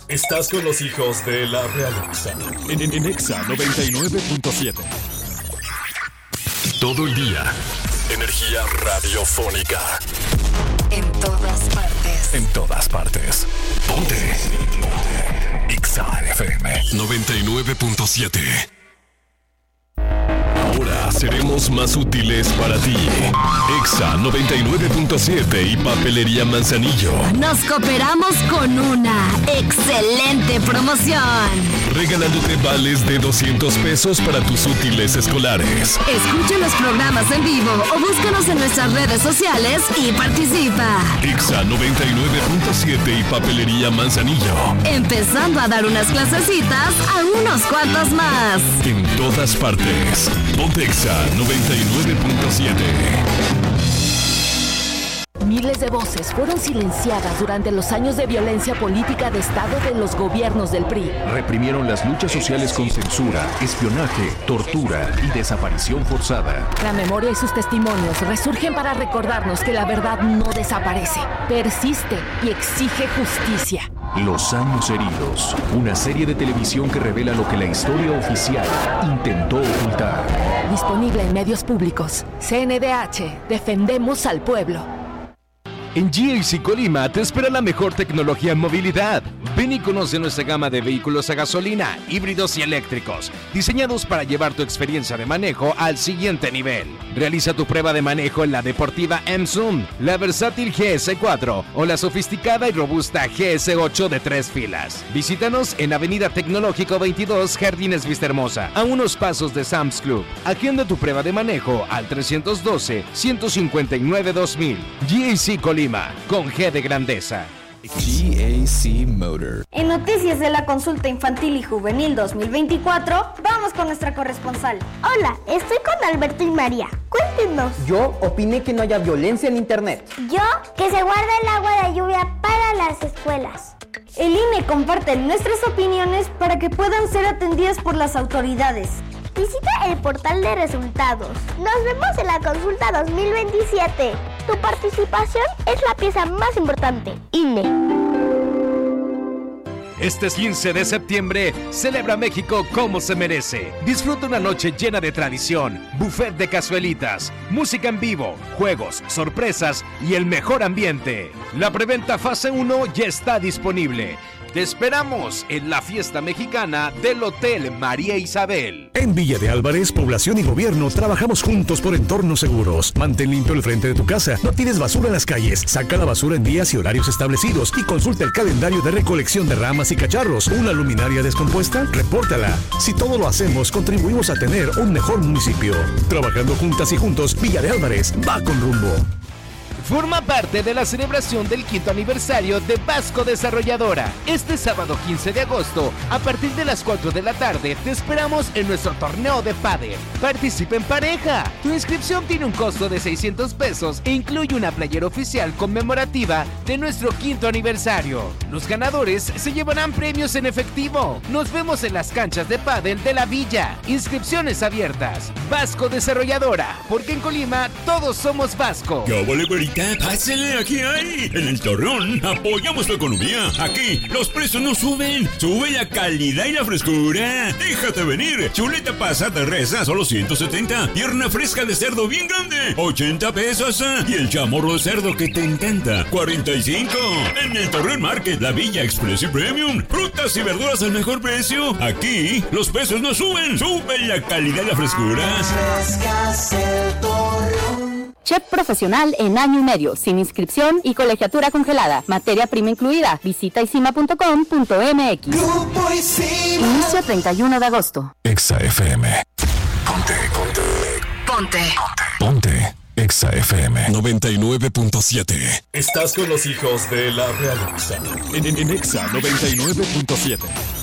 Estás con los hijos de la realeza. En Exa 99.7. Todo el día. Energía radiofónica. En todas partes. En todas partes. Ponte. Exa FM 99.7. Ahora seremos más útiles para ti. Exa 99.7 y Papelería Manzanillo. Nos cooperamos con una excelente promoción. Regalándote vales de 200 pesos para tus útiles escolares. Escucha los programas en vivo o búscanos en nuestras redes sociales y participa. Exa 99.7 y Papelería Manzanillo. Empezando a dar unas clasecitas a unos cuantos más. En todas partes. Ponte Exa 99.7. Miles de voces fueron silenciadas durante los años de violencia política de Estado de los gobiernos del PRI. Reprimieron las luchas sociales con censura, espionaje, tortura y desaparición forzada. La memoria y sus testimonios resurgen para recordarnos que la verdad no desaparece, persiste y exige justicia. Los años heridos, una serie de televisión que revela lo que la historia oficial intentó ocultar. Disponible en medios públicos. CNDH, defendemos al pueblo. En GAC Colima te espera la mejor tecnología en movilidad. Ven y conoce nuestra gama de vehículos a gasolina, híbridos y eléctricos, diseñados para llevar tu experiencia de manejo al siguiente nivel. Realiza tu prueba de manejo en la deportiva M-Zoom, la versátil GS4 o la sofisticada y robusta GS8 de 3 filas. Visítanos en Avenida Tecnológico 22, Jardines Vistahermosa, a unos pasos de Sam's Club. Agenda tu prueba de manejo al 312-159-2000. GAC Colima, con G de grandeza. GAC Motor. En noticias de la consulta infantil y juvenil 2024, vamos con nuestra corresponsal. Hola, estoy con Alberto y María. Cuéntenos. Yo opiné que no haya violencia en internet. Yo, que se guarde el agua de lluvia para las escuelas. El INE comparte nuestras opiniones para que puedan ser atendidas por las autoridades. Visita el portal de resultados. Nos vemos en la consulta 2027. Tu participación es la pieza más importante. INE. Este 15 de septiembre, celebra México como se merece. Disfruta una noche llena de tradición, buffet de cazuelitas, música en vivo, juegos, sorpresas y el mejor ambiente. La preventa fase 1 ya está disponible. Te esperamos en la fiesta mexicana del Hotel María Isabel. En Villa de Álvarez, población y gobierno trabajamos juntos por entornos seguros. Mantén limpio el frente de tu casa, no tires basura en las calles, saca la basura en días y horarios establecidos y consulta el calendario de recolección de ramas y cacharros. ¿Una luminaria descompuesta? Repórtala. Si todo lo hacemos, contribuimos a tener un mejor municipio. Trabajando juntas y juntos, Villa de Álvarez va con rumbo. Forma parte de la celebración del 5º aniversario de Vasco Desarrolladora. Este sábado 15 de agosto, a partir de las 4 de la tarde, te esperamos en nuestro torneo de pádel. Participa en pareja. Tu inscripción tiene un costo de 600 pesos e incluye una playera oficial conmemorativa de nuestro 5º aniversario. Los ganadores se llevarán premios en efectivo. Nos vemos en las canchas de pádel de la Villa. Inscripciones abiertas. Vasco Desarrolladora, porque en Colima todos somos Vasco. ¡Qué vale, güerita! ¡Pásale, aquí hay! En el Torreón apoyamos tu economía. Aquí los precios no suben, sube la calidad y la frescura. Déjate venir. Chuleta pasada de res a solo 170. Pierna fresca de cerdo bien grande, 80 pesos. Y el chamorro de cerdo que te encanta, 45. En el Torreón Market, la Villa Express y Premium. Frutas y verduras al mejor precio. Aquí los precios no suben, sube la calidad y la frescura. Chef profesional en año y medio, sin inscripción y colegiatura congelada. Materia prima incluida. Visita isima.com.mx. Inicio 31 de agosto. Exa FM. Ponte. Exa FM 99.7. Estás con los hijos de la realeza. En Exa 99.7.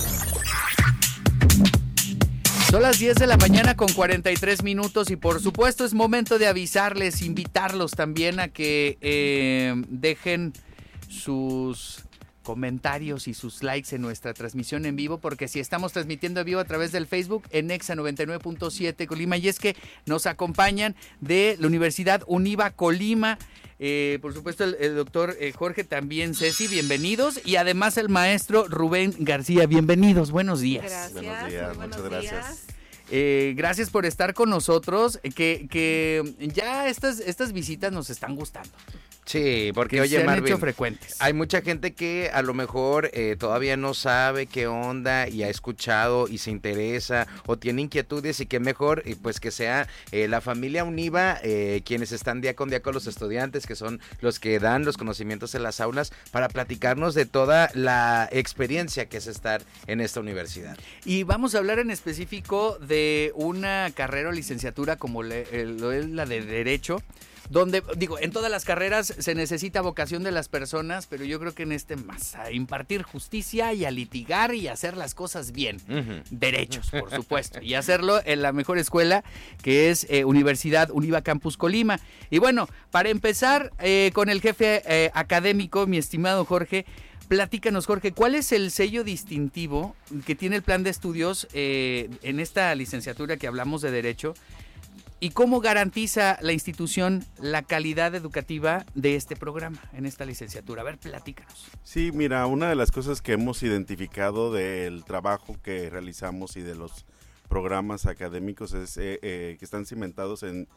Son las 10 de la mañana con 43 minutos y por supuesto es momento de avisarles, invitarlos también a que dejen sus comentarios y sus likes en nuestra transmisión en vivo, porque si estamos transmitiendo en vivo a través del Facebook en Exa 99.7 Colima, y es que nos acompañan de la Universidad Univa Colima, por supuesto el doctor Jorge, también Ceci, bienvenidos, y además el maestro Rubén García, bienvenidos, buenos días. Gracias, buenos días, muchas gracias. Gracias por estar con nosotros, que ya estas visitas nos están gustando. Sí, porque oye, Marvin, hecho frecuentes. Hay mucha gente que a lo mejor todavía no sabe qué onda y ha escuchado y se interesa o tiene inquietudes, y que mejor pues que sea la familia Univa quienes están día con los estudiantes, que son los que dan los conocimientos en las aulas, para platicarnos de toda la experiencia que es estar en esta universidad. Y vamos a hablar en específico de una carrera o licenciatura como lo es la de Derecho, donde, digo, en todas las carreras se necesita vocación de las personas, pero yo creo que en este más, a impartir justicia y a litigar y a hacer las cosas bien. Derechos, por supuesto, y hacerlo en la mejor escuela, que es Universidad Univa Campus Colima. Y bueno, para empezar con el jefe académico, mi estimado Jorge, platícanos, Jorge, ¿cuál es el sello distintivo que tiene el plan de estudios en esta licenciatura que hablamos de Derecho? ¿Y cómo garantiza la institución la calidad educativa de este programa, en esta licenciatura? A ver, platícanos. Sí, mira, una de las cosas que hemos identificado del trabajo que realizamos y de los programas académicos es que están cimentados en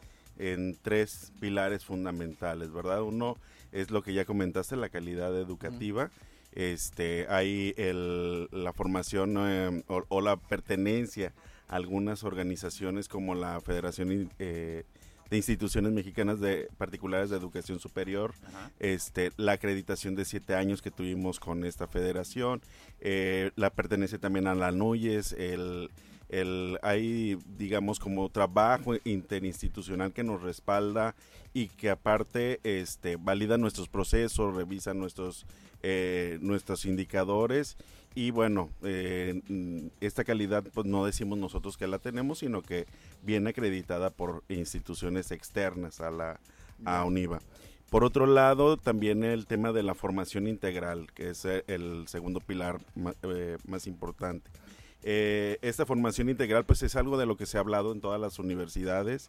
3 pilares fundamentales, ¿verdad? Uno es lo que ya comentaste, la calidad educativa. Hay la formación o la pertenencia a algunas organizaciones como la Federación de Instituciones Mexicanas Particulares de Educación Superior, la acreditación de 7 años que tuvimos con esta federación, la pertenencia también a la NUYES, hay, digamos, como trabajo interinstitucional que nos respalda y que aparte valida nuestros procesos, revisa nuestros indicadores. Y bueno, esta calidad pues no decimos nosotros que la tenemos, sino que viene acreditada por instituciones externas a Univa. Por otro lado, también el tema de la formación integral, que es el segundo pilar más importante. Esta formación integral pues es algo de lo que se ha hablado en todas las universidades.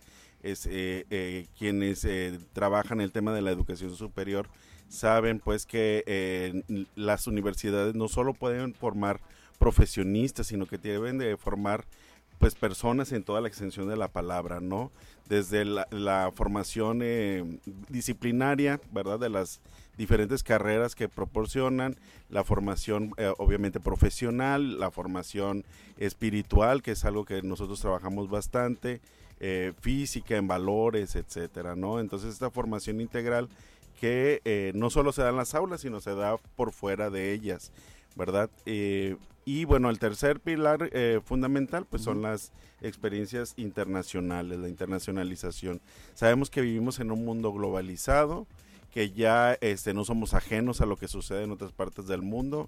Quienes trabajan el tema de la educación superior saben pues que las universidades no solo pueden formar profesionistas, sino que deben de formar pues personas en toda la extensión de la palabra, ¿no? Desde la formación disciplinaria, ¿verdad? De las diferentes carreras que proporcionan, la formación obviamente profesional, la formación espiritual, que es algo que nosotros trabajamos bastante, física, en valores, etcétera, ¿no? Entonces esta formación integral que no solo se da en las aulas, sino se da por fuera de ellas, ¿verdad? Y bueno, el tercer pilar fundamental pues son las experiencias internacionales, la internacionalización. Sabemos que vivimos en un mundo globalizado, que ya no somos ajenos a lo que sucede en otras partes del mundo.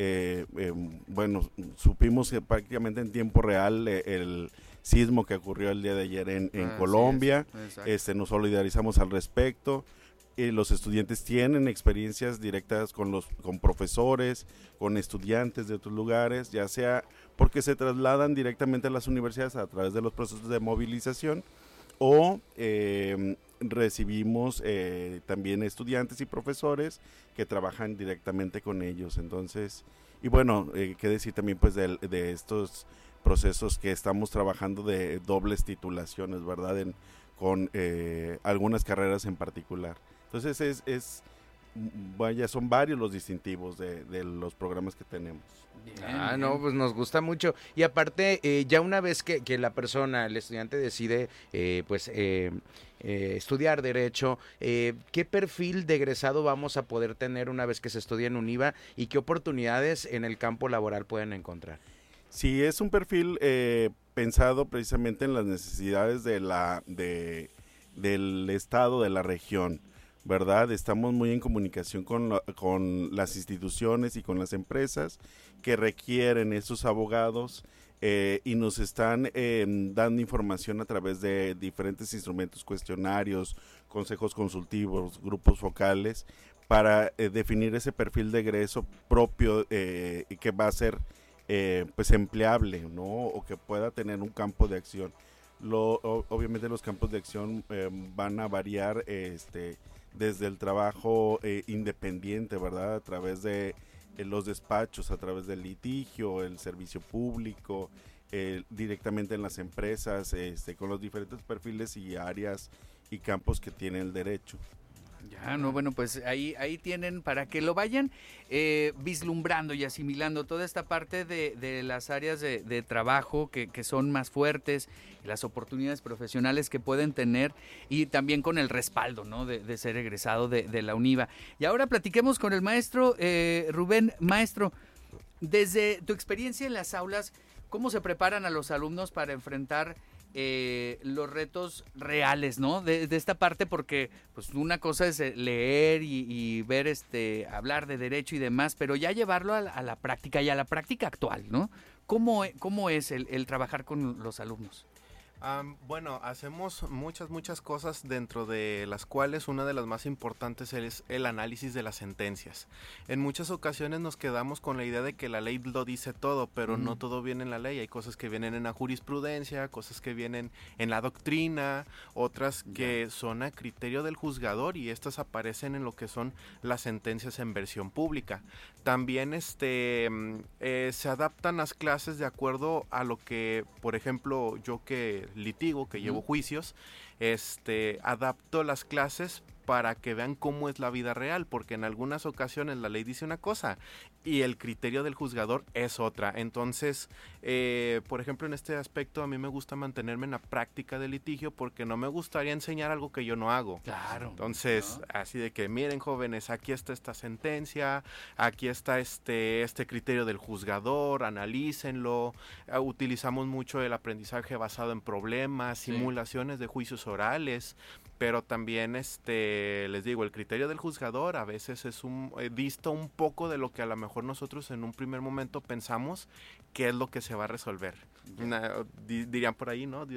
Bueno, supimos que prácticamente en tiempo real el sismo que ocurrió el día de ayer en Colombia, nos solidarizamos al respecto. Los estudiantes tienen experiencias directas con profesores, con estudiantes de otros lugares, ya sea porque se trasladan directamente a las universidades a través de los procesos de movilización, o recibimos también estudiantes y profesores que trabajan directamente con ellos. Entonces, y bueno, qué decir también pues de estos procesos que estamos trabajando de dobles titulaciones, ¿verdad? Con algunas carreras en particular. Entonces vaya, son varios los distintivos de los programas que tenemos. Bien. No, pues nos gusta mucho. Y aparte, ya una vez que la persona, el estudiante decide estudiar Derecho, ¿qué perfil de egresado vamos a poder tener una vez que se estudia en Univa y qué oportunidades en el campo laboral pueden encontrar? Sí, es un perfil pensado precisamente en las necesidades del estado, de la región, ¿verdad? Estamos muy en comunicación con las instituciones y con las empresas que requieren esos abogados y nos están dando información a través de diferentes instrumentos, cuestionarios, consejos consultivos, grupos focales, para definir ese perfil de egreso propio y que va a ser pues empleable, ¿no? O que pueda tener un campo de acción. Obviamente los campos de acción van a variar desde el trabajo independiente, ¿verdad? A través de los despachos, a través del litigio, el servicio público, directamente en las empresas, con los diferentes perfiles y áreas y campos que tiene el derecho. Ya, no, bueno, pues ahí tienen para que lo vayan vislumbrando y asimilando toda esta parte de las áreas de trabajo que son más fuertes, las oportunidades profesionales que pueden tener y también con el respaldo, ¿no? de ser egresado de la UNIVA. Y ahora platiquemos con el maestro Rubén. Maestro, desde tu experiencia en las aulas, ¿cómo se preparan a los alumnos para enfrentar los retos reales, ¿no? De esta parte, porque pues una cosa es leer y ver, hablar de derecho y demás, pero ya llevarlo a la práctica y a la práctica actual, ¿no? ¿Cómo es el trabajar con los alumnos? Bueno, hacemos muchas cosas, dentro de las cuales una de las más importantes es el análisis de las sentencias. En muchas ocasiones nos quedamos con la idea de que la ley lo dice todo, pero no todo viene en la ley. Hay cosas que vienen en la jurisprudencia, cosas que vienen en la doctrina, otras que son a criterio del juzgador, y estas aparecen en lo que son las sentencias en versión pública. También se adaptan las clases de acuerdo a lo que, por ejemplo, yo que litigo, que llevo juicios, adapto las clases para que vean cómo es la vida real, porque en algunas ocasiones la ley dice una cosa y el criterio del juzgador es otra. Entonces, por ejemplo, en este aspecto a mí me gusta mantenerme en la práctica del litigio, porque no me gustaría enseñar algo que yo no hago. Claro. Entonces, así de que miren, jóvenes, aquí está esta sentencia, aquí está este criterio del juzgador, analícenlo. Utilizamos mucho el aprendizaje basado en problemas, simulaciones de juicios orales. Pero también, les digo, el criterio del juzgador a veces es dista un poco de lo que a lo mejor nosotros en un primer momento pensamos que es lo que se va a resolver. Dirían por ahí, ¿no?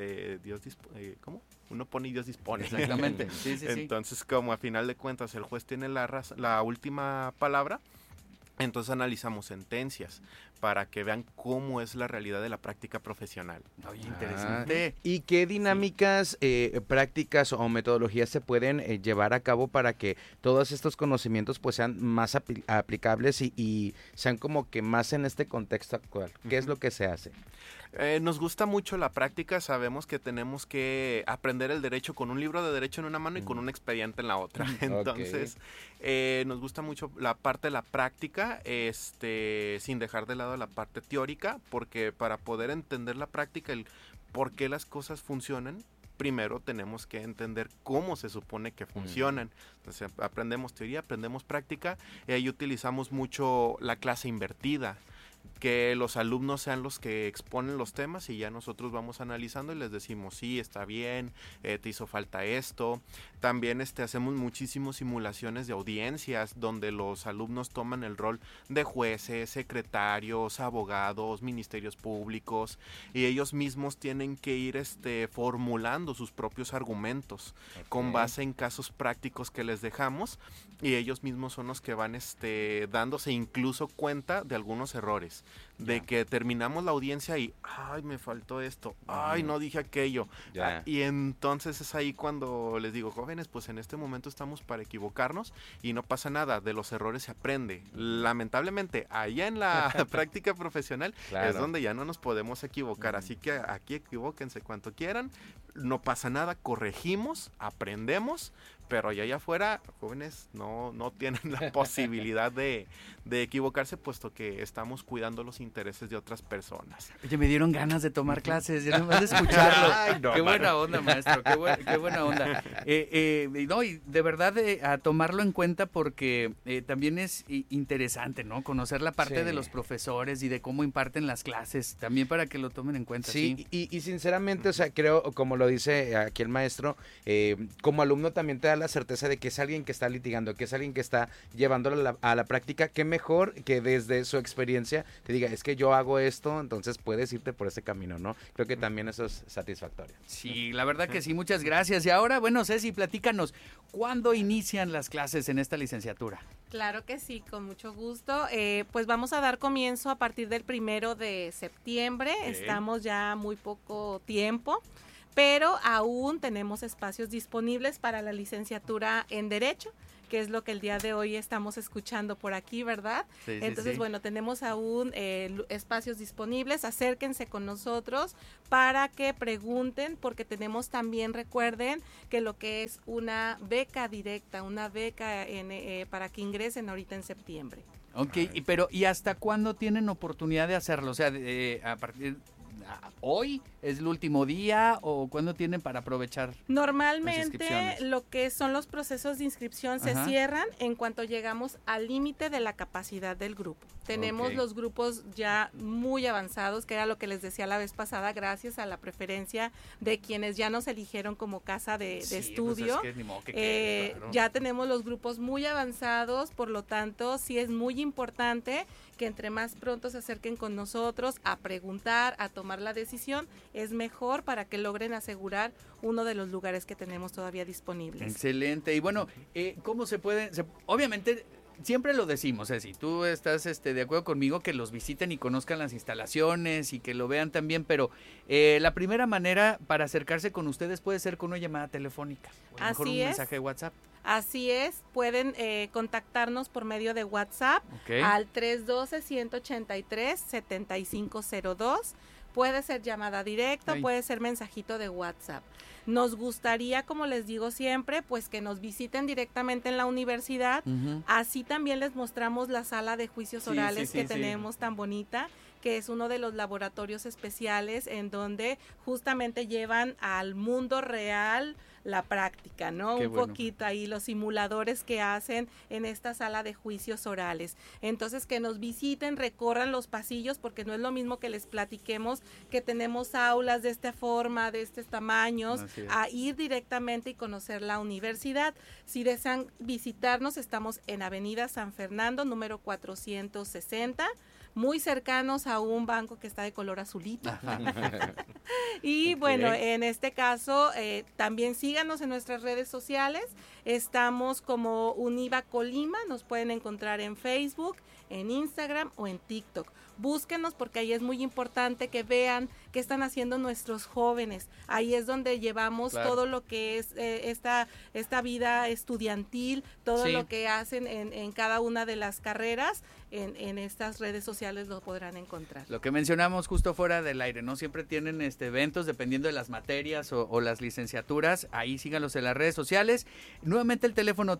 ¿Cómo? Uno pone y Dios dispone. Exactamente. Sí. Entonces, como a final de cuentas el juez tiene la última palabra, entonces analizamos sentencias para que vean cómo es la realidad de la práctica profesional. Oye, interesante. ¿Y qué dinámicas, prácticas o metodologías se pueden llevar a cabo para que todos estos conocimientos pues sean más aplicables y sean como que más en este contexto actual? ¿Qué es lo que se hace? Nos gusta mucho la práctica. Sabemos que tenemos que aprender el derecho con un libro de derecho en una mano y con un expediente en la otra. Entonces, nos gusta mucho la parte de la práctica, sin dejar de lado la parte teórica, porque para poder entender la práctica, el por qué las cosas funcionan, primero tenemos que entender cómo se supone que funcionan. Entonces, aprendemos teoría, aprendemos práctica, y ahí utilizamos mucho la clase invertida, que los alumnos sean los que exponen los temas y ya nosotros vamos analizando y les decimos, sí, está bien, te hizo falta esto. También hacemos muchísimas simulaciones de audiencias donde los alumnos toman el rol de jueces, secretarios, abogados, ministerios públicos, y ellos mismos tienen que ir formulando sus propios argumentos con base en casos prácticos que les dejamos, y ellos mismos son los que van dándose incluso cuenta de algunos errores. De que terminamos la audiencia y ay, me faltó esto, ay, no dije aquello, y entonces es ahí cuando les digo, jóvenes, pues en este momento estamos para equivocarnos y no pasa nada, de los errores se aprende. Lamentablemente allá en la práctica profesional es donde ya no nos podemos equivocar, así que aquí equivóquense cuanto quieran, no pasa nada, corregimos, aprendemos, pero allá afuera, jóvenes, no tienen la posibilidad de equivocarse, puesto que estamos cuidando los intereses de otras personas. Oye, me dieron ganas de tomar clases, ya nomás de escucharlo. Ay, no, qué buena onda, maestro, qué buena onda. No, y de verdad a tomarlo en cuenta, porque también es interesante, ¿no? Conocer la parte de los profesores y de cómo imparten las clases, también para que lo tomen en cuenta. Sí. Y sinceramente, o sea, creo, como lo dice aquí el maestro, como alumno también te da la certeza de que es alguien que está litigando, que es alguien que está llevándolo a la práctica, qué mejor que desde su experiencia te diga, es que yo hago esto, entonces puedes irte por ese camino, ¿no? Creo que también eso es satisfactorio. Sí, la verdad que sí, muchas gracias. Y ahora, bueno, Ceci, platícanos, ¿cuándo inician las clases en esta licenciatura? Claro que sí, con mucho gusto. Pues vamos a dar comienzo a partir del 1 de septiembre. Okay. Estamos ya muy poco tiempo, pero aún tenemos espacios disponibles para la licenciatura en Derecho, que es lo que el día de hoy estamos escuchando por aquí, ¿verdad? Sí, entonces, sí. Bueno, tenemos aún espacios disponibles, acérquense con nosotros para que pregunten, porque tenemos también, recuerden, que lo que es una beca directa, una beca para que ingresen ahorita en septiembre. Ok, pero ¿y hasta cuándo tienen oportunidad de hacerlo? O sea, a partir... ¿Hoy es el último día o cuándo tienen para aprovechar? Normalmente lo que son los procesos de inscripción se cierran en cuanto llegamos al límite de la capacidad del grupo. Tenemos los grupos ya muy avanzados, que era lo que les decía la vez pasada, gracias a la preferencia de quienes ya nos eligieron como casa de estudio. Pues es que ni modo que claro. Ya tenemos los grupos muy avanzados, por lo tanto sí es muy importante que entre más pronto se acerquen con nosotros a preguntar, a tomar la decisión, es mejor para que logren asegurar uno de los lugares que tenemos todavía disponibles. Excelente. Y bueno, ¿cómo se puede? Obviamente, siempre lo decimos, si tú estás de acuerdo conmigo, que los visiten y conozcan las instalaciones y que lo vean también, pero la primera manera para acercarse con ustedes puede ser con una llamada telefónica, o a lo mejor un mensaje de WhatsApp. Así es, pueden contactarnos por medio de WhatsApp al 312-183-7502. Puede ser llamada directa, puede ser mensajito de WhatsApp. Nos gustaría, como les digo siempre, pues que nos visiten directamente en la universidad. Así también les mostramos la sala de juicios orales que tenemos tan bonita, que es uno de los laboratorios especiales en donde justamente llevan al mundo real la práctica, ¿no? Qué bueno. Poquito ahí los simuladores que hacen en esta sala de juicios orales. Entonces, que nos visiten, recorran los pasillos, porque no es lo mismo que les platiquemos que tenemos aulas de esta forma, de estos tamaños, a ir directamente y conocer la universidad. Si desean visitarnos, estamos en Avenida San Fernando, número 460, muy cercanos a un banco que está de color azulito. Y bueno, en este caso, también síganos en nuestras redes sociales. Estamos como Univa Colima, nos pueden encontrar en Facebook, en Instagram o en TikTok. Búsquenos, porque ahí es muy importante que vean qué están haciendo nuestros jóvenes. Ahí es donde llevamos todo lo que es esta vida estudiantil, todo lo que hacen en cada una de las carreras. En estas redes sociales lo podrán encontrar. Lo que mencionamos justo fuera del aire, ¿no? Siempre tienen eventos dependiendo de las materias o las licenciaturas. Ahí síganlos en las redes sociales. Nuevamente el teléfono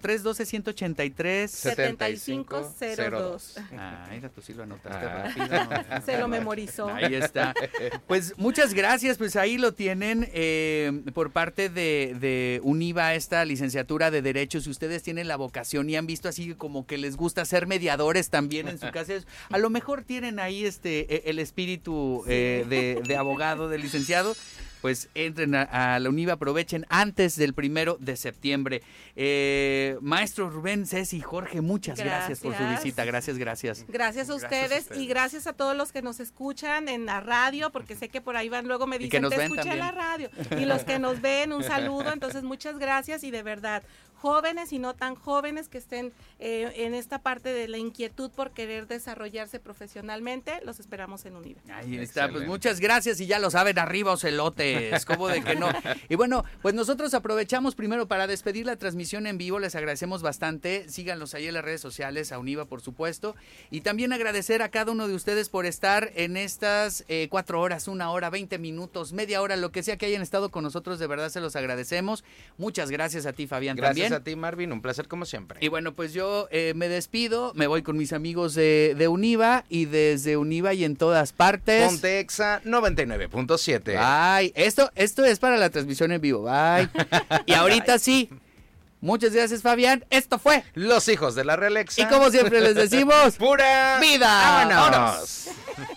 312-183-7502. Mira, tú sí lo anotaste rápido. Se lo memorizó. Ahí está. Pues muchas gracias, pues ahí lo tienen por parte de Univa, esta licenciatura de Derecho. Si ustedes tienen la vocación y han visto así como que les gusta ser mediadores también en su casa, a lo mejor tienen ahí el espíritu de abogado, de licenciado, pues entren a la Univa, aprovechen antes del 1 de septiembre. Maestro Rubén, Ceci, Jorge, muchas gracias por su visita. Gracias. Gracias a ustedes y gracias a todos los que nos escuchan en la radio, porque sé que por ahí van, luego me dicen, te escuché en la radio. Y los que nos ven, un saludo. Entonces, muchas gracias y de verdad, jóvenes y no tan jóvenes que estén en esta parte de la inquietud por querer desarrollarse profesionalmente, los esperamos en Univa. Ahí está, pues muchas gracias y ya lo saben, arriba ocelotes, ¿cómo de que no? Y bueno, pues nosotros aprovechamos primero para despedir la transmisión en vivo, les agradecemos bastante, síganlos ahí en las redes sociales, a Univa por supuesto, y también agradecer a cada uno de ustedes por estar en estas 4 horas, 1 hora, 20 minutos, media hora, lo que sea que hayan estado con nosotros, de verdad se los agradecemos. Muchas gracias a ti, Fabián, también. Gracias a ti, Marvin, un placer como siempre. Y bueno, pues yo me despido, me voy con mis amigos de Univa y desde Univa y en todas partes. Ponte Exa 99.7. Ay, esto es para la transmisión en vivo. Bye. Y ahorita sí. Muchas gracias, Fabián. Esto fue Los Hijos de la Realexa. Y como siempre les decimos, ¡pura vida! ¡Vámonos!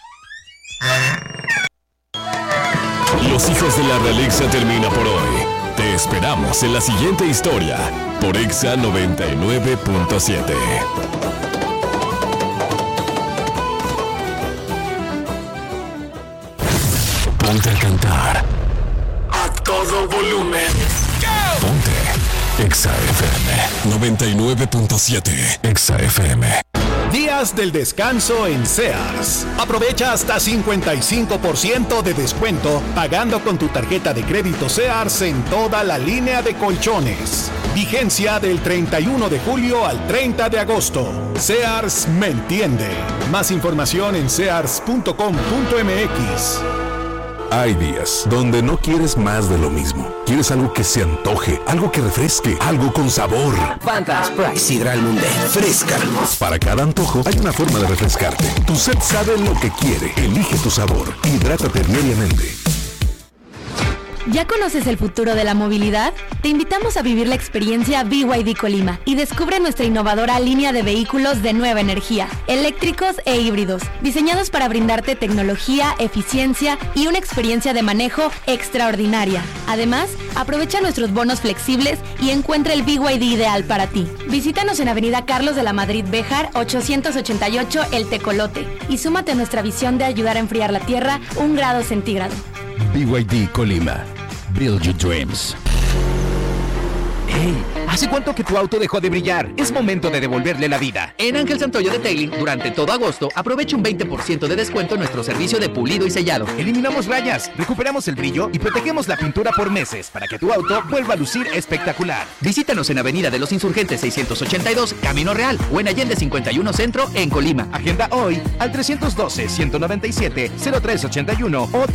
Los Hijos de la Realexa termina por hoy. Te esperamos en la siguiente historia por Exa 99.7. Ponte a cantar a todo volumen. Ponte Exa FM 99.7. Exa FM. Días del descanso en Sears. Aprovecha hasta 55% de descuento pagando con tu tarjeta de crédito Sears en toda la línea de colchones. Vigencia del 31 de julio al 30 de agosto. Sears me entiende. Más información en sears.com.mx. Hay días donde no quieres más de lo mismo. Quieres algo que se antoje, algo que refresque, algo con sabor. Fanta, Sprite, Sidral Mundet, fresca. Para cada antojo hay una forma de refrescarte. Tu set sabe lo que quiere. Elige tu sabor. Hidrátate diariamente. ¿Ya conoces el futuro de la movilidad? Te invitamos a vivir la experiencia BYD Colima y descubre nuestra innovadora línea de vehículos de nueva energía, eléctricos e híbridos, diseñados para brindarte tecnología, eficiencia y una experiencia de manejo extraordinaria. Además, aprovecha nuestros bonos flexibles y encuentra el BYD ideal para ti. Visítanos en Avenida Carlos de la Madrid Béjar, 888 El Tecolote y súmate a nuestra visión de ayudar a enfriar la Tierra 1 grado centígrado. BYD Colima. Build your dreams. Hey, ¿hace cuánto que tu auto dejó de brillar? Es momento de devolverle la vida. En Ángel Santoyo Detailing, durante todo agosto, aprovecha un 20% de descuento en nuestro servicio de pulido y sellado. Eliminamos rayas, recuperamos el brillo y protegemos la pintura por meses para que tu auto vuelva a lucir espectacular. Visítanos en Avenida de los Insurgentes 682, Camino Real, o en Allende 51 Centro, en Colima. Agenda hoy al 312-197-0381 o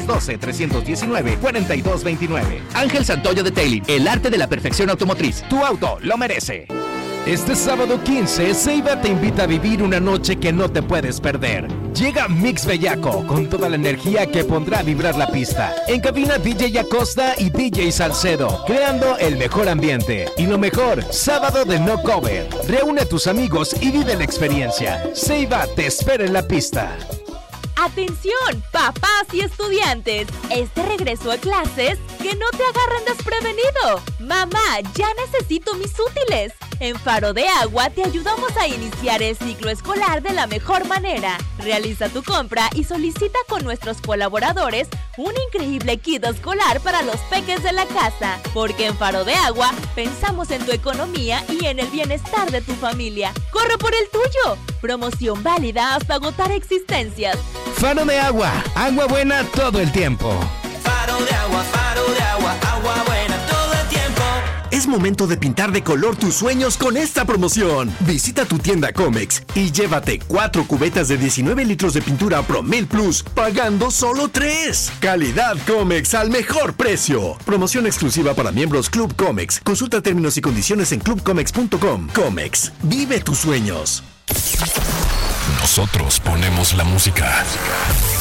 312-319-4229. Ángel Santoyo Detailing, el arte de la perfección automotriz. Tu auto lo merece. Este sábado 15, Ceiba te invita a vivir una noche que no te puedes perder. Llega Mix Bellaco con toda la energía que pondrá a vibrar la pista. En cabina DJ Acosta y DJ Salcedo, creando el mejor ambiente. Y lo mejor, sábado de no cover. Reúne a tus amigos y vive la experiencia. Ceiba te espera en la pista. ¡Atención, papás y estudiantes! Este regreso a clases, que no te agarren desprevenido. Mamá, ya necesito mis útiles. En Faro de Agua te ayudamos a iniciar el ciclo escolar de la mejor manera. Realiza tu compra y solicita con nuestros colaboradores un increíble kit escolar para los peques de la casa. Porque en Faro de Agua pensamos en tu economía y en el bienestar de tu familia. ¡Corre por el tuyo! Promoción válida hasta agotar existencias. Faro de Agua, agua buena todo el tiempo. Faro de Agua, agua buena todo el tiempo. Es momento de pintar de color tus sueños con esta promoción. Visita tu tienda Comex y llévate 4 cubetas de 19 litros de pintura Promil Plus, pagando solo 3. Calidad Comex al mejor precio. Promoción exclusiva para miembros Club Comex. Consulta términos y condiciones en clubcomex.com. Comex, vive tus sueños. Nosotros ponemos la música.